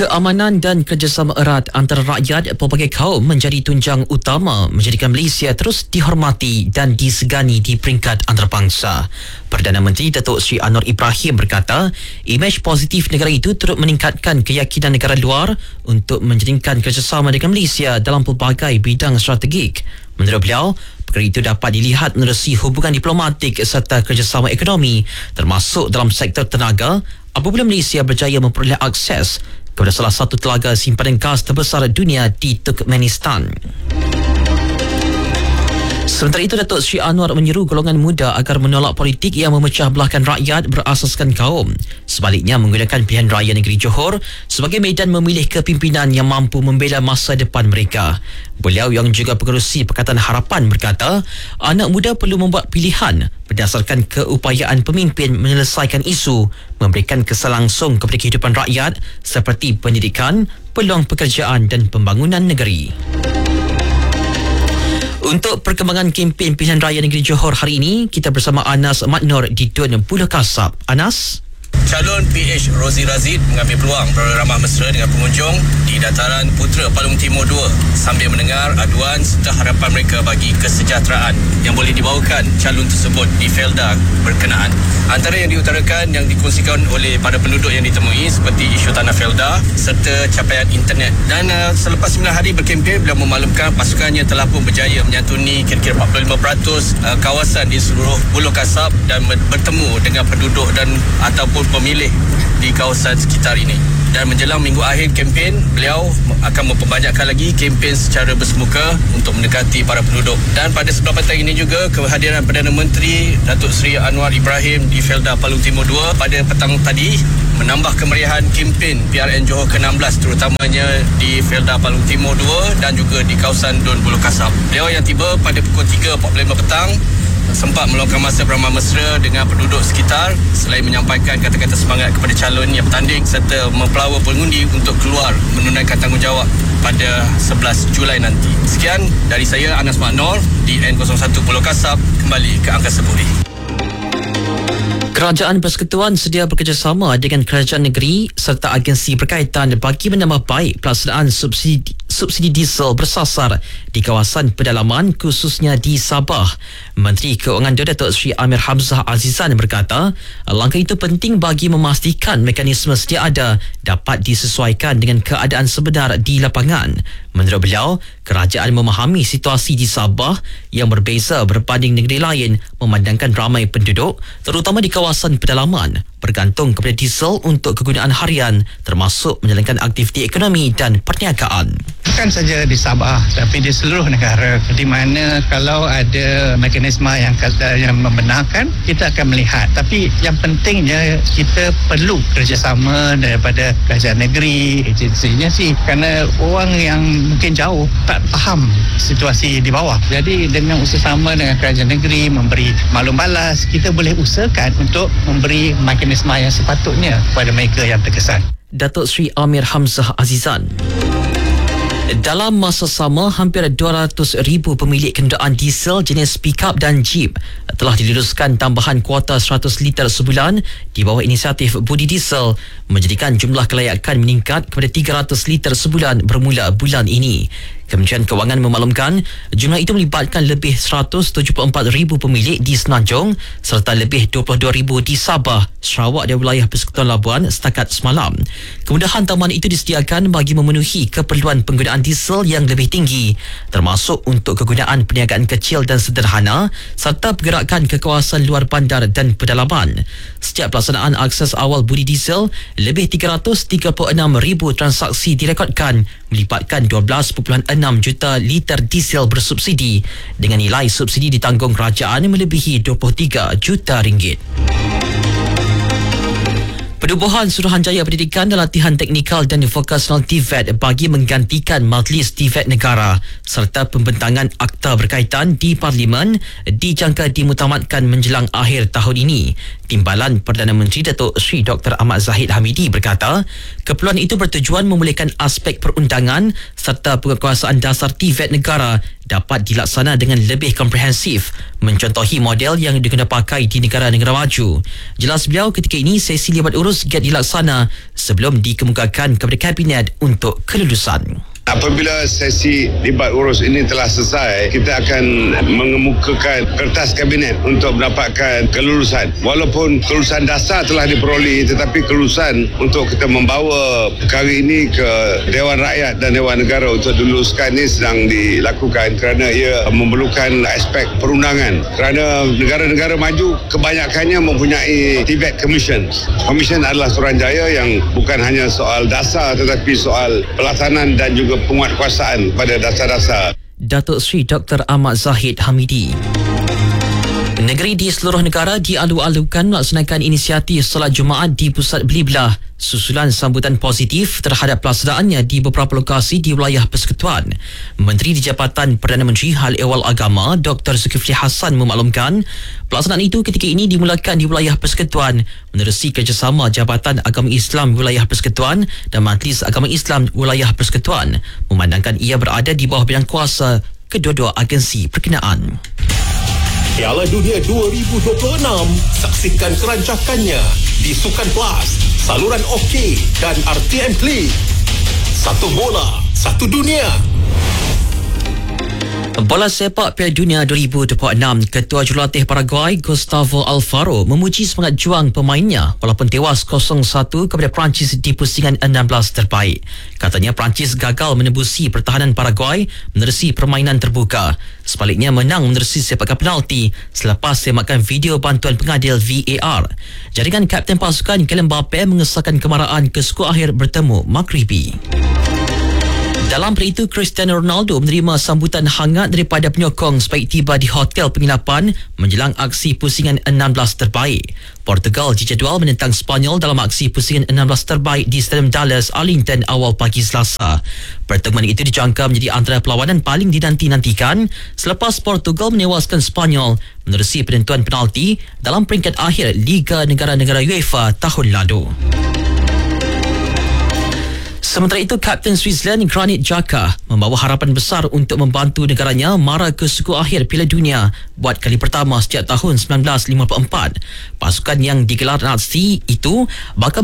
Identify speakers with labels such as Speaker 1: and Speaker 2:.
Speaker 1: Keamanan dan kerjasama erat antara rakyat pelbagai kaum menjadi tunjang utama menjadikan Malaysia terus dihormati dan disegani di peringkat antarabangsa. Perdana Menteri Datuk Seri Anwar Ibrahim berkata, imej positif negara itu turut meningkatkan keyakinan negara luar untuk menjadikan kerjasama dengan Malaysia dalam pelbagai bidang strategik. Menurut beliau, perkara itu dapat dilihat menerusi hubungan diplomatik serta kerjasama ekonomi termasuk dalam sektor tenaga apabila Malaysia berjaya memperoleh akses kepada salah satu telaga simpanan gas terbesar dunia di Turkmenistan. Sementara itu, Datuk Seri Anwar menyeru golongan muda agar menolak politik yang memecah belahkan rakyat berasaskan kaum. Sebaliknya, menggunakan pilihan raya negeri Johor sebagai medan memilih kepimpinan yang mampu membela masa depan mereka. Beliau yang juga pengerusi Pakatan Harapan berkata, anak muda perlu membuat pilihan berdasarkan keupayaan pemimpin menyelesaikan isu, memberikan kesan langsung kepada kehidupan rakyat seperti pendidikan, peluang pekerjaan dan pembangunan negeri. Untuk perkembangan kempen pilihan raya negeri Johor hari ini, kita bersama Anas Maknor di Dun Buluh Kasab. Anas?
Speaker 2: Calon PH Rozi Razid mengambil peluang beramah mesra dengan pengunjung di Dataran Putera Palung Timur 2 sambil mendengar aduan serta harapan mereka bagi kesejahteraan yang boleh dibawakan calon tersebut di Felda berkenaan. Antara yang diutarakan yang dikongsikan oleh para penduduk yang ditemui seperti isu tanah Felda serta capaian internet. Dan selepas 9 hari berkempen, beliau memaklumkan pasukannya telah pun berjaya menyantuni kira-kira 45% kawasan di seluruh Buluh Kasab dan bertemu dengan penduduk dan ataupun pemilih di kawasan sekitar ini. Dan menjelang minggu akhir kempen, beliau akan memperbanyakkan lagi kempen secara bersemuka untuk mendekati para penduduk. Dan pada sebelah petang ini juga, kehadiran Perdana Menteri Datuk Seri Anwar Ibrahim di Felda Palung Timur 2 pada petang tadi menambah kemeriahan kempen PRN Johor ke-16 terutamanya di Felda Palung Timur 2 dan juga di kawasan Dun Buluh Kasab. Beliau yang tiba pada pukul 3.45 petang sempat meluangkan masa beramah mesra dengan penduduk sekitar selain menyampaikan kata-kata semangat kepada calon yang bertanding serta mempelawa pengundi untuk keluar menunaikan tanggungjawab pada 11 Julai nanti. Sekian dari saya, Anas Maknor di N01 Buluh Kasab, kembali ke Angkasa Puri.
Speaker 1: Kerajaan Persekutuan sedia bekerjasama dengan kerajaan negeri serta agensi berkaitan bagi menambah baik pelaksanaan subsidi diesel bersasar di kawasan pedalaman khususnya di Sabah. Menteri Keuangan Datuk Seri Amir Hamzah Azizan berkata, langkah itu penting bagi memastikan mekanisme sedia ada dapat disesuaikan dengan keadaan sebenar di lapangan. Menurut beliau, kerajaan memahami situasi di Sabah yang berbeza berbanding negeri lain memandangkan ramai penduduk terutama di kawasan pedalaman bergantung kepada diesel untuk kegunaan harian termasuk menjalankan aktiviti ekonomi dan perniagaan.
Speaker 3: Bukan saja di Sabah tapi di seluruh negara, di mana kalau ada mekanisme yang membenarkan, kita akan melihat. Tapi yang pentingnya kita perlu kerjasama daripada kerajaan negeri, agensinya sih, kerana orang yang mungkin jauh tak faham situasi di bawah. Jadi dengan usaha-sama dengan kerajaan negeri memberi maklum balas, kita boleh usahakan untuk memberi mekanisme yang sepatutnya kepada mereka yang terkesan.
Speaker 1: Datuk Seri Amir Hamzah Azizan. Dalam masa sama, hampir 200,000 pemilik kenderaan diesel jenis pick-up dan jeep telah diluluskan tambahan kuota 100 liter sebulan di bawah inisiatif Budi Diesel, menjadikan jumlah kelayakan meningkat kepada 300 liter sebulan bermula bulan ini. Kementerian Kewangan memaklumkan jumlah itu melibatkan lebih 174,000 pemilik di Semenanjung serta lebih 22,000 di Sabah, Sarawak dan wilayah Persekutuan Labuan setakat semalam. Kemudahan tambahan itu disediakan bagi memenuhi keperluan penggunaan diesel yang lebih tinggi termasuk untuk kegunaan perniagaan kecil dan sederhana serta pergerakan ke kawasan luar bandar dan pedalaman. Sejak pelaksanaan akses awal Budi Diesel, lebih 336,000 transaksi direkodkan melibatkan 12.6 juta liter diesel bersubsidi dengan nilai subsidi ditanggung kerajaan melebihi 23 juta ringgit. Penubuhan Suruhanjaya Pendidikan dan Latihan Teknikal dan Vokasional TVET bagi menggantikan Majlis TVET Negara serta pembentangan akta berkaitan di Parlimen dijangka dimutamatkan menjelang akhir tahun ini. Timbalan Perdana Menteri Datuk Seri Dr. Ahmad Zahid Hamidi berkata, keperluan itu bertujuan memulihkan aspek perundangan serta penguasaan dasar TVET negara dapat dilaksana dengan lebih komprehensif, mencontohi model yang diguna pakai di negara-negara maju. Jelas beliau, ketika ini sesi libat urus giat dilaksana sebelum dikemukakan kepada Kabinet untuk kelulusan.
Speaker 4: Apabila sesi libat urus ini telah selesai, kita akan mengemukakan kertas kabinet untuk mendapatkan kelulusan. Walaupun kelulusan dasar telah diperoleh, tetapi kelulusan untuk kita membawa perkara ini ke Dewan Rakyat dan Dewan Negara untuk diluluskan ini sedang dilakukan kerana ia memerlukan aspek perundangan. Kerana negara-negara maju kebanyakannya mempunyai TVET Commission. Commission adalah suruhanjaya yang bukan hanya soal dasar tetapi soal pelaksanaan dan juga penguatkuasaan pada dasar-dasar.
Speaker 1: Datuk Seri Dr. Ahmad Zahid Hamidi. Negeri di seluruh negara dialu-alukan melaksanakan inisiatif solat Jumaat di pusat beli-belah susulan sambutan positif terhadap pelaksanaannya di beberapa lokasi di wilayah Persekutuan. Menteri di Jabatan Perdana Menteri Hal Ehwal Agama Dr. Zulkifli Hassan memaklumkan pelaksanaan itu ketika ini dimulakan di wilayah Persekutuan menerusi kerjasama Jabatan Agama Islam Wilayah Persekutuan dan Majlis Agama Islam Wilayah Persekutuan, memandangkan ia berada di bawah bidang kuasa kedua-dua agensi berkenaan.
Speaker 5: Piala Dunia 2026, saksikan kerancakannya di Sukan Plus, saluran OK dan RTM Klik. Satu bola, satu dunia.
Speaker 1: Bola sepak Piala Dunia 2026, Ketua Jurulatih Paraguay Gustavo Alfaro memuji semangat juang pemainnya walaupun tewas 0-1 kepada Perancis di pusingan 16 terbaik. Katanya Perancis gagal menembusi pertahanan Paraguay menerusi permainan terbuka. Sebaliknya menang menerusi sepakan penalti selepas semakan video bantuan pengadil VAR. Jaringan Kapten Pasukan Kylian Mbappe mengesahkan kemarahan ke skor akhir bertemu Maghribi. Dalam hari itu, Cristiano Ronaldo menerima sambutan hangat daripada penyokong sebaik tiba di hotel penginapan menjelang aksi pusingan 16 terbaik. Portugal dijadual menentang Sepanyol dalam aksi pusingan 16 terbaik di Stadium Dallas, Arlington awal pagi Selasa. Pertemuan itu dijangka menjadi antara perlawanan paling dinanti-nantikan selepas Portugal menewaskan Sepanyol menerusi penentuan penalti dalam peringkat akhir Liga Negara-Negara UEFA tahun lalu. Sementara itu, Kapten Switzerland Granit Xhaka membawa harapan besar untuk membantu negaranya mara ke suku akhir Piala Dunia buat kali pertama sejak tahun 1954. Pasukan yang digelar Nazi itu bakal